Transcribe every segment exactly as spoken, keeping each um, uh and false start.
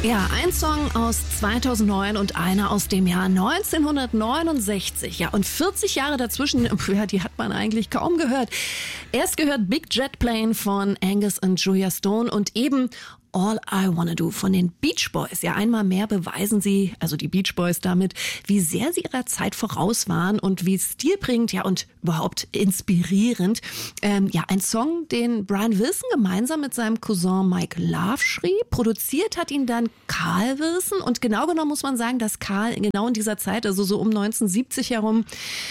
Ja, ein Song aus zweitausendneun und einer aus dem Jahr neunzehnhundertneunundsechzig. Ja, und vierzig Jahre dazwischen, ja, die hat man eigentlich kaum gehört. Erst gehört Big Jet Plane von Angus und Julia Stone und eben All I Wanna Do von den Beach Boys. Ja, einmal mehr beweisen sie, also die Beach Boys damit, wie sehr sie ihrer Zeit voraus waren und wie stilprägend, ja, und überhaupt inspirierend. Ähm, ja, ein Song, den Brian Wilson gemeinsam mit seinem Cousin Mike Love schrieb. Produziert hat ihn dann Carl Wilson und genau genommen muss man sagen, dass Carl genau in dieser Zeit, also so um neunzehnhundertsiebzig herum,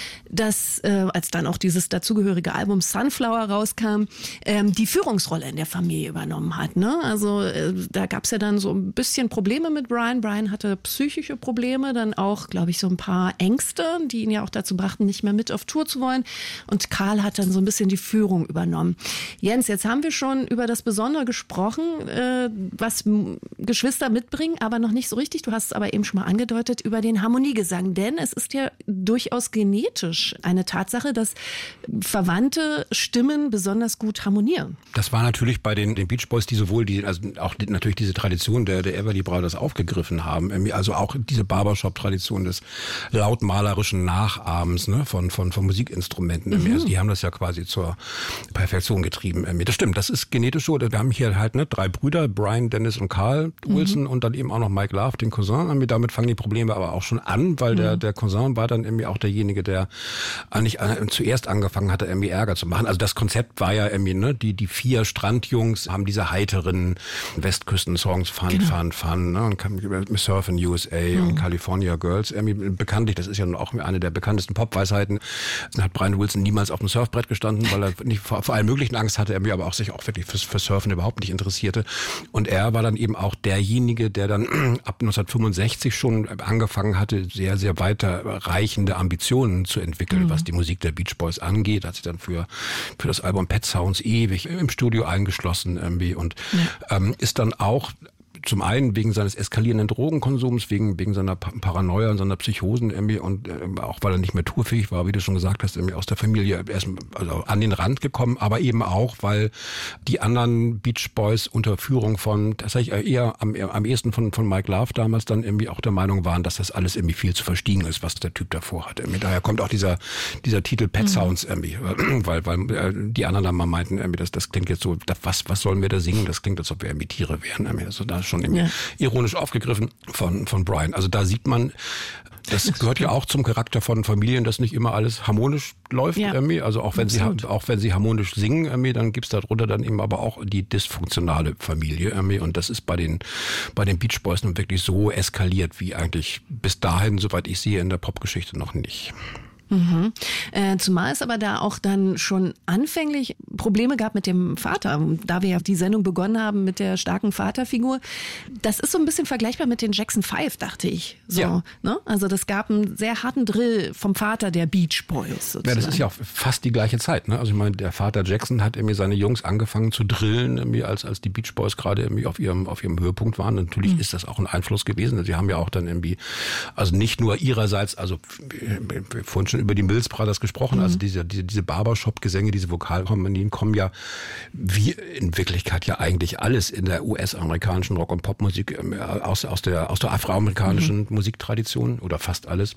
dass, äh, als dann auch dieses dazugehörige Album Sunflower rauskam, ähm, die Führungsrolle in der Familie übernommen hat, ne? Also äh, da gab es ja dann so ein bisschen Probleme mit Brian. Brian hatte psychische Probleme, dann auch, glaube ich, so ein paar Ängste, die ihn ja auch dazu brachten, nicht mehr mit auf Tour zu wollen. Und Carl hat dann so ein bisschen die Führung übernommen. Jens, jetzt haben wir schon über das Besondere gesprochen, äh, was M- Geschwister mitbringen, aber noch nicht so richtig. Du hast es aber eben schon mal angedeutet, über den Harmoniegesang. Denn es ist ja durchaus genetisch eine Tatsache, dass verwandte Stimmen besonders gut harmonieren. Das war natürlich bei den, den Beach Boys, die sowohl die, also auch die, natürlich diese Tradition der, der Everly Brothers aufgegriffen haben, also auch diese Barbershop-Tradition des lautmalerischen Nachahmens, ne, von, von, von Musikinstrumenten. Mhm. Also die haben das ja quasi zur Perfektion getrieben. Das stimmt, das ist genetisch so. Wir haben hier halt ne, drei Brüder, Brian, Dennis und Carl Wilson, mhm. und dann eben auch noch Mike Love, den Cousin. Damit fangen die Probleme aber auch schon an, weil mhm. der, der Cousin war dann irgendwie auch derjenige, der eigentlich zuerst angefangen hatte, irgendwie Ärger zu machen. Also das Konzept war ja irgendwie, ne, die, die vier Strandjungs haben diese heiteren Westküsten-Songs, Fun, genau. Fun, Fun, ne, und Surf in U S A mhm. und California Girls. Irgendwie bekanntlich, das ist ja auch eine der bekanntesten Pop-Weisheiten. Dann hat Brian Wilson niemals auf dem Surfbrett gestanden, weil er nicht vor, vor allen möglichen Angst hatte, irgendwie aber auch sich auch wirklich fürs, fürs Surfen überhaupt nicht interessierte. Und er war dann eben auch derjenige, der dann ab neunzehnhundertfünfundsechzig schon angefangen hatte, sehr, sehr weiterreichende Ambitionen zu entwickeln, mhm. was die Musik der Beach Boys angeht. Hat sich dann für für das Album Pet Sounds ewig im Studio eingeschlossen irgendwie und ja. ähm, ist dann auch zum einen wegen seines eskalierenden Drogenkonsums, wegen wegen seiner Paranoia und seiner Psychosen irgendwie und äh, auch weil er nicht mehr tourfähig war, wie du schon gesagt hast, irgendwie aus der Familie erst also an den Rand gekommen, aber eben auch, weil die anderen Beach Boys unter Führung von, das sage ich eher am, am ehesten von von Mike Love damals dann irgendwie auch der Meinung waren, dass das alles irgendwie viel zu verstiegen ist, was der Typ davor hatte. Irgendwie daher kommt auch dieser dieser Titel Pet mhm. Sounds irgendwie, weil weil äh, die anderen dann mal meinten, irgendwie das das klingt jetzt so, das, was was sollen wir da singen? Das klingt, als ob wir irgendwie Tiere wären. Irgendwie. Also da schon ja. ironisch aufgegriffen von von Brian. Also da sieht man, das gehört ja auch zum Charakter von Familien, dass nicht immer alles harmonisch läuft. Ja. Irgendwie. Also auch wenn Absolut. sie auch wenn sie harmonisch singen, irgendwie, dann gibt's darunter dann eben aber auch die dysfunktionale Familie. Irgendwie. Und das ist bei den bei den Beach Boys nun wirklich so eskaliert wie eigentlich bis dahin, soweit ich sehe, in der Popgeschichte noch nicht. Mhm. Äh, zumal es aber da auch dann schon anfänglich Probleme gab mit dem Vater, da wir ja die Sendung begonnen haben mit der starken Vaterfigur. Das ist so ein bisschen vergleichbar mit den Jackson Five, dachte ich. So, ja. ne? Also das gab einen sehr harten Drill vom Vater der Beach Boys sozusagen. Ja, das ist ja auch fast die gleiche Zeit. Ne? Also ich meine, der Vater Jackson hat irgendwie seine Jungs angefangen zu drillen, irgendwie als als die Beach Boys gerade irgendwie auf ihrem auf ihrem Höhepunkt waren. Natürlich mhm. ist das auch ein Einfluss gewesen. Sie haben ja auch dann irgendwie, also nicht nur ihrerseits, also vorhin schon über die Mills Brothers gesprochen, mhm. also diese, diese, diese Barbershop-Gesänge, diese Vokalharmonien kommen ja, wie in Wirklichkeit ja eigentlich alles in der U S-amerikanischen Rock- und Popmusik aus, aus der, aus der afroamerikanischen mhm. Musiktradition oder fast alles.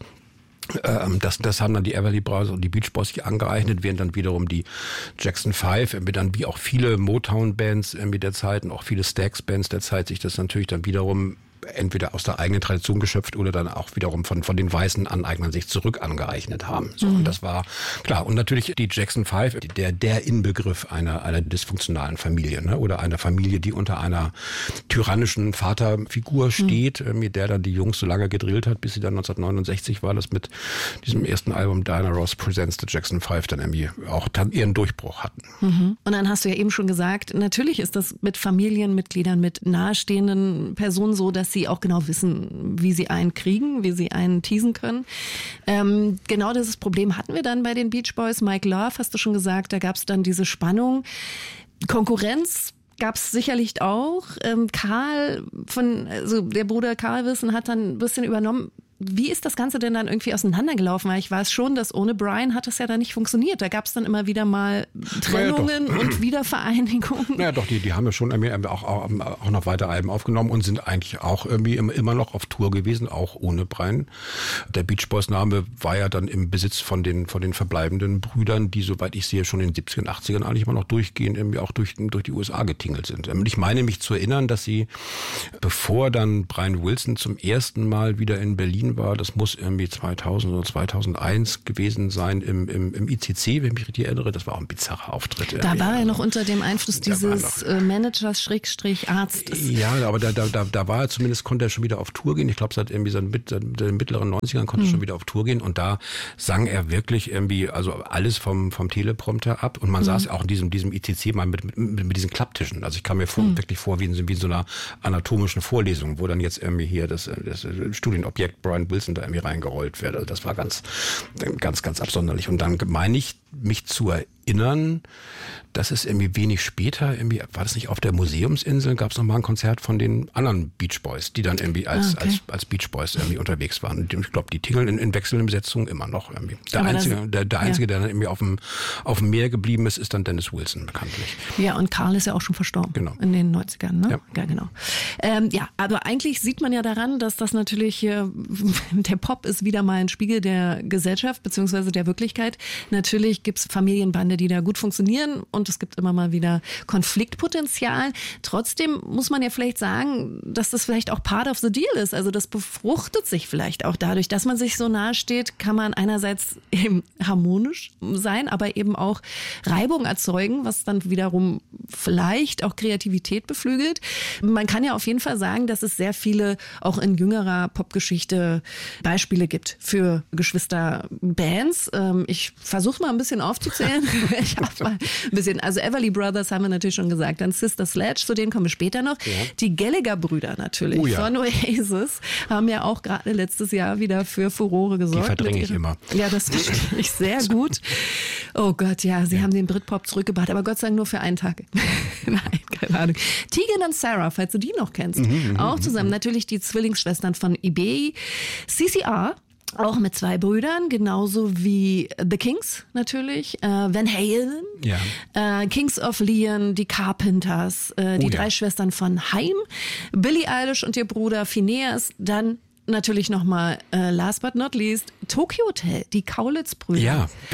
Das, das haben dann die Everly Brothers und die Beach Boys hier angeeignet, während dann wiederum die Jackson Five, dann wie auch viele Motown-Bands der Zeit und auch viele Stax-Bands der Zeit sich das natürlich dann wiederum entweder aus der eigenen Tradition geschöpft oder dann auch wiederum von von den weißen Aneignern sich zurück angeeignet haben. So, mhm. und das war klar. Und natürlich die Jackson Five, der der Inbegriff einer einer dysfunktionalen Familie, ne? Oder einer Familie, die unter einer tyrannischen Vaterfigur steht, mhm. mit der dann die Jungs so lange gedrillt hat, bis sie dann neunzehnhundertneunundsechzig war das mit diesem ersten Album Diana Ross Presents the Jackson Five dann irgendwie auch dann ihren Durchbruch hatten. Mhm. Und dann hast du ja eben schon gesagt, natürlich ist das mit Familienmitgliedern, mit nahestehenden Personen so, dass sie auch genau wissen, wie sie einen kriegen, wie sie einen teasen können. Ähm, genau dieses Problem hatten wir dann bei den Beach Boys. Mike Love, hast du schon gesagt, da gab es dann diese Spannung. Konkurrenz gab es sicherlich auch. Ähm, Karl, von, also der Bruder Carl Wilson hat dann ein bisschen übernommen. wie ist das Ganze denn dann irgendwie auseinandergelaufen? Weil ich weiß schon, dass ohne Brian hat es ja dann nicht funktioniert. Da gab es dann immer wieder mal Trennungen naja, und Wiedervereinigungen. Naja doch, die, die haben ja schon auch, auch, auch noch weiter Alben aufgenommen und sind eigentlich auch irgendwie immer noch auf Tour gewesen, auch ohne Brian. Der Beach Boys Name war ja dann im Besitz von den, von den verbleibenden Brüdern, die, soweit ich sehe, schon in den siebzigern, achtzigern eigentlich immer noch durchgehend irgendwie auch durch, durch die U S A getingelt sind. Ich meine mich zu erinnern, dass sie, bevor dann Brian Wilson zum ersten Mal wieder in Berlin war, das muss irgendwie zweitausend oder zweitausendeins gewesen sein, im, im, im I C C, wenn ich mich richtig erinnere, das war auch ein bizarrer Auftritt. Da war er noch unter dem Einfluss dieses Managers Schrägstrich Arztes. Ja, aber da, da, da, da war er zumindest, konnte er schon wieder auf Tour gehen. Ich glaube, seit irgendwie seit den mittleren neunzigern konnte er hm. schon wieder auf Tour gehen und da sang er wirklich irgendwie, also alles vom, vom Teleprompter ab und man hm. saß auch in diesem, diesem I C C mal mit, mit, mit diesen Klapptischen. Also ich kam mir vor, hm. wirklich vor wie in, wie in so einer anatomischen Vorlesung, wo dann jetzt irgendwie hier das, das Studienobjekt Brian Wilson da irgendwie reingerollt wird. Also das war ganz, ganz, ganz absonderlich. Und dann meine ich, mich zu erinnern, dass es irgendwie wenig später, irgendwie, war das nicht auf der Museumsinsel, gab es nochmal ein Konzert von den anderen Beach Boys, die dann irgendwie als, ah, okay. als, als Beach Boys irgendwie unterwegs waren. Und ich glaube, die tingeln in, in wechselnden Besetzungen immer noch irgendwie. Der Aber Einzige, das, der, der Einzige, ja. der dann irgendwie auf dem, auf dem Meer geblieben ist, ist dann Dennis Wilson bekanntlich. Ja, und Karl ist ja auch schon verstorben. Genau. In den neunzigern, ne? Ja, ja genau. Ähm, ja, aber eigentlich sieht man ja daran, dass das natürlich, äh, der Pop ist wieder mal ein Spiegel der Gesellschaft beziehungsweise der Wirklichkeit. Natürlich gibt es Familienbande, die da gut funktionieren und es gibt immer mal wieder Konfliktpotenzial. Trotzdem muss man ja vielleicht sagen, dass das vielleicht auch part of the deal ist. Also das befruchtet sich vielleicht auch dadurch, dass man sich so nahe steht, kann man einerseits eben harmonisch sein, aber eben auch Reibung erzeugen, was dann wiederum vielleicht auch Kreativität beflügelt. Man kann ja auf jeden Fall sagen, dass es sehr viele auch in jüngerer Popgeschichte Beispiele gibt für Geschwisterbands. Ich versuche mal ein bisschen aufzuzählen. Ich habe mal ein bisschen, also Everly Brothers haben wir natürlich schon gesagt, dann Sister Sledge, zu denen kommen wir später noch. Ja. Die Gallagher-Brüder natürlich oh ja. von Oasis haben ja auch gerade letztes Jahr wieder für Furore gesorgt. Die verdränge ich immer. Ja, das verstehe ich sehr gut. Oh Gott, ja, sie ja. haben den Britpop zurückgebracht, aber Gott sei Dank nur für einen Tag. Nein, keine Ahnung. Tegan und Sarah, falls du die noch kennst, mhm, auch zusammen. Mhm. Natürlich die Zwillingsschwestern von eBay. C C R. Auch mit zwei Brüdern, genauso wie The Kings natürlich, äh, Van Halen, ja. äh, Kings of Leon, die Carpenters, äh, die oh, drei ja. Schwestern von Haim, Billie Eilish und ihr Bruder Phineas, dann natürlich nochmal, äh, last but not least, Tokyo Hotel, die Kaulitz-Brüder. Ja, der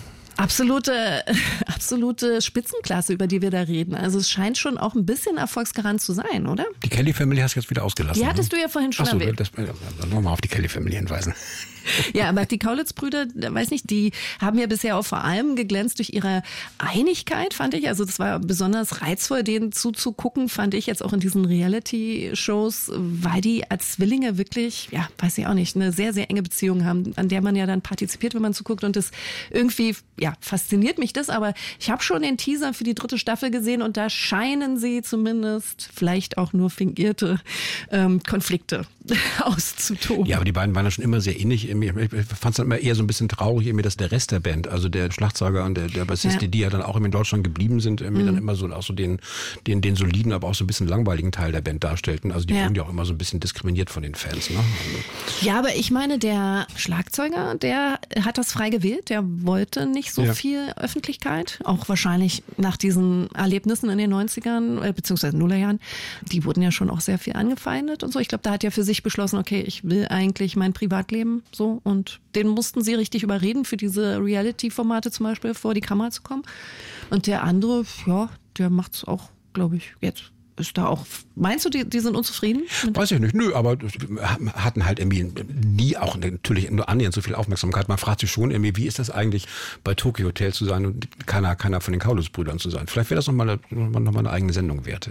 Absolute, absolute Spitzenklasse, über die wir da reden. Also es scheint schon auch ein bisschen Erfolgsgarant zu sein, oder? Die Kelly Family hast du jetzt wieder ausgelassen. Die hattest ne? du ja vorhin schon Ach so, erwähnt. Das, nochmal auf die Kelly Family hinweisen. Ja, aber die Kaulitz-Brüder, weiß nicht, die haben ja bisher auch vor allem geglänzt durch ihre Einigkeit, fand ich. Also das war besonders reizvoll, denen zuzugucken, fand ich jetzt auch in diesen Reality-Shows, weil die als Zwillinge wirklich, ja, weiß ich auch nicht, eine sehr, sehr enge Beziehung haben, an der man ja dann partizipiert, wenn man zuguckt. Und das irgendwie, ja, fasziniert mich das. Aber ich habe schon den Teaser für die dritte Staffel gesehen und da scheinen sie zumindest vielleicht auch nur fingierte ähm, Konflikte auszutoben. Ja, aber die beiden waren ja schon immer sehr ähnlich. Ich fand es dann immer eher so ein bisschen traurig, irgendwie, dass der Rest der Band, also der Schlagzeuger und der, der Bassist, ja. die ja dann auch in Deutschland geblieben sind, irgendwie mhm. dann immer so auch so den, den, den soliden, aber auch so ein bisschen langweiligen Teil der Band darstellten. Also die ja. wurden ja auch immer so ein bisschen diskriminiert von den Fans. Ne? Also ja, aber ich meine, der Schlagzeuger, der hat das frei gewählt. Der wollte nicht so ja. viel Öffentlichkeit. Auch wahrscheinlich nach diesen Erlebnissen in den neunzigern, äh, beziehungsweise Nullerjahren. Die wurden ja schon auch sehr viel angefeindet und so. Ich glaube, da hat ja für sich beschlossen, okay, ich will eigentlich mein Privatleben so. Und den mussten sie richtig überreden, für diese Reality-Formate zum Beispiel vor die Kamera zu kommen. Und der andere, ja, der macht's auch, glaube ich, jetzt. Ist da auch, meinst du, die, die sind unzufrieden? Weiß ich nicht, nö, aber hatten halt irgendwie nie auch natürlich nur annähernd so viel Aufmerksamkeit. Man fragt sich schon irgendwie, wie ist das eigentlich bei Tokyo Hotel zu sein und keiner, keiner von den Kaulitz-Brüdern zu sein? Vielleicht wäre das nochmal noch mal eine eigene Sendung wert.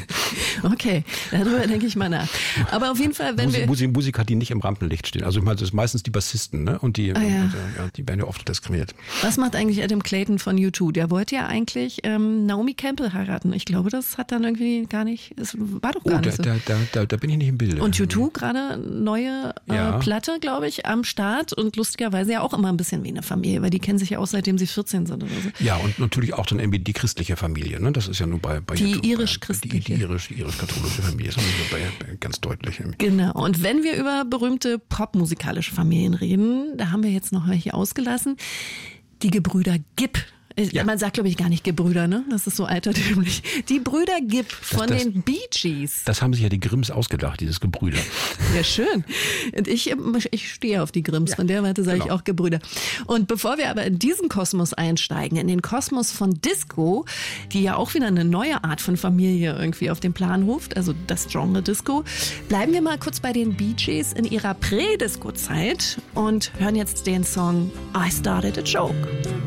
Okay, darüber denke ich mal nach. Aber auf jeden Fall, wenn Musik, wir... Musik, Musiker, die nicht im Rampenlicht stehen. Also ich meine, das sind meistens die Bassisten, ne? Und die, ah, ja. und, ja, die werden ja oft diskriminiert. Was macht eigentlich Adam Clayton von U zwei? Der wollte ja eigentlich ähm, Naomi Campbell heiraten. Ich glaube, das hat dann irgendwie gar nicht, es war doch Oh, gar da, nicht so. da, da, da, da bin ich nicht im Bilde. Und U zwei gerade neue äh, Ja. Platte, glaube ich, am Start und lustigerweise ja auch immer ein bisschen wie eine Familie, weil die kennen sich ja auch seitdem sie vierzehn sind oder so. Ja, und natürlich auch dann irgendwie die christliche Familie, ne? Das ist ja nur bei, bei Die YouTube, irisch-christliche. Die, die irisch, die irisch-katholische Familie, das haben wir bei, bei ganz deutlich. Irgendwie. Genau. Und wenn wir über berühmte popmusikalische Familien reden, da haben wir jetzt noch welche ausgelassen. Die Gebrüder Gibb. Ja. Man sagt, glaube ich, gar nicht Gebrüder, ne? Das ist so altertümlich. Die Brüder Gibb von das, den Bee Gees. Das haben sich ja die Grimms ausgedacht, dieses Gebrüder. Ja, schön. Und ich, ich stehe auf die Grimms, von der Seite sage genau. ich auch Gebrüder. Und bevor wir aber in diesen Kosmos einsteigen, in den Kosmos von Disco, die ja auch wieder eine neue Art von Familie irgendwie auf den Plan ruft, also das Genre Disco, bleiben wir mal kurz bei den Bee Gees in ihrer Prä-Disco-Zeit und hören jetzt den Song I Started a Joke.